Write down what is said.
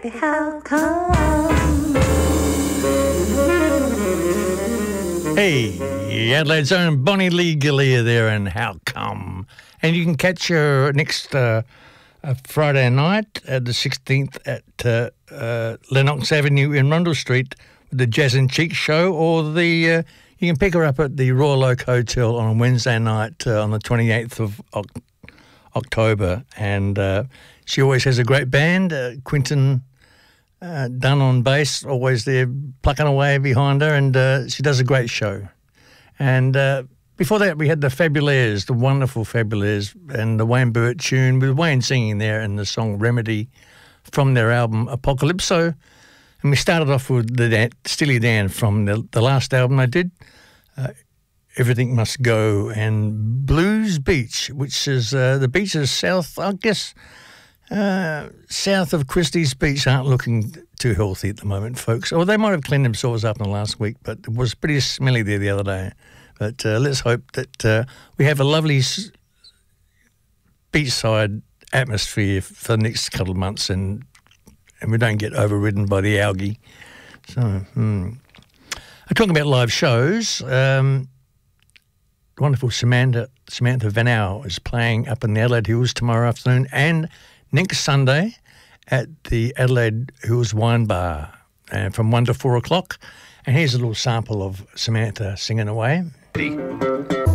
How come? Hey, Adelaide's own Bonnie Lee Galea there, and How Come? And you can catch her next Friday night at the 16th at Lennox Avenue in Rundle Street with the Jazz and Cheek show, or you can pick her up at the Royal Oak Hotel on Wednesday night on the 28th of October. And she always has a great band. Quinton Dunn on bass, always there plucking away behind her, and she does a great show. And before that, we had the Fabulaires, the wonderful Fabulaires, and the Wayne Burt tune with Wayne singing there and the song Remedy from their album Apocalypso. And we started off with the Steely Dan from the last album I did, Everything Must Go, and Blues Beach, which is the beaches south, I guess, south of Christie's Beach aren't looking too healthy at the moment, folks. Or they might have cleaned themselves up in the last week, but it was pretty smelly there the other day. But let's hope that we have a lovely beachside atmosphere for the next couple of months, and we don't get overridden by the algae. So, talking about live shows, wonderful Samantha Van Au is playing up in the Adelaide Hills tomorrow afternoon and next Sunday at the Adelaide Hills Wine Bar from 1 to 4 o'clock. And here's a little sample of Samantha singing away.